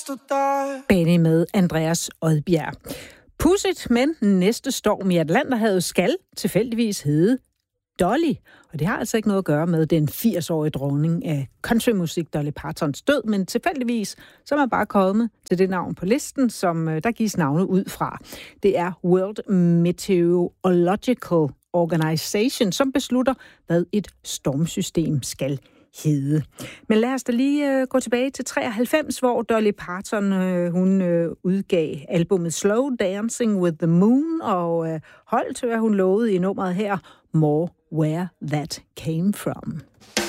Benny med Andreas Odbjerg. Pudsigt, men næste storm i Atlanterhavet skal tilfældigvis hedde Dolly. Og det har altså ikke noget at gøre med den 80-årige dronning af countrymusik, Dolly Partons død, men tilfældigvis så er man bare kommet til det navn på listen, som der gives navnet ud fra. Det er World Meteorological Organization, som beslutter, hvad et stormsystem skal hedde. Men lad os da lige gå tilbage til 93, hvor Dolly Parton hun udgav albumet Slow Dancing with the Moon, og holdt, hvad hun lovede i nummeret her, More Where That Came From.